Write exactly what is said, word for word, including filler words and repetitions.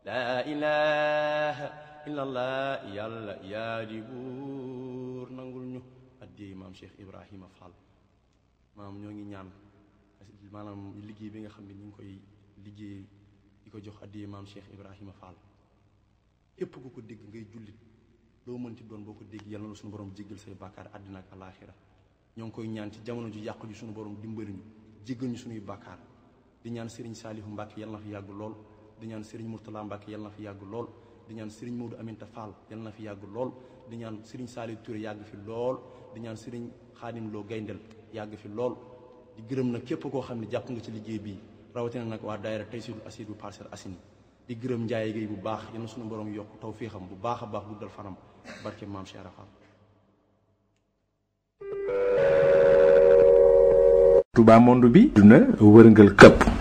laa ilaha illallah yàlla yaa di buur nangul ñu addiyee maam Cheikh Ibrahima Fall maam ñoo ngi ñaan maanaam liggéey bi nga xam ne ñu ngi koy liggéey di ko jox addiyee maam Cheikh Ibrahima Fall képp ku ko dégg ngay jullit loo mënti doon boo ko dégg yàlla na suñu borom jéggal say bàkkaar àddina ak alaaxira ñoo ngi koy ñaan ci jamono ju yàqu ji suñu borom dimbali ñu jéggal ñu suñuy bàkkaar di ñaan Serigne Saliou Mbacke yàlla na fi yàgg lool di ñaan Serigne Mourtala Mbacke yàlla na fi yàgg lool di ñaan Serigne Modou Aminta Fall yàlla na fi yàgg lool di ñaan Serigne Saliou Touré yàgg fi lool di ñaan Serigne Khadim Lo Gayndel yàgg fi lool di gërëm nag képp koo xam ne jàpp nga ci liggéey bii rawatina nag waa daayira Taysiroul Assir bu Parcelles Assainies di gërëm Ndiaye Gueye bu baax yal na suñu borom yokk taw fii xam bu baax a baax guddal fanam barke maam Cheikh Rafal. Touba monde bi duna wërngal këpp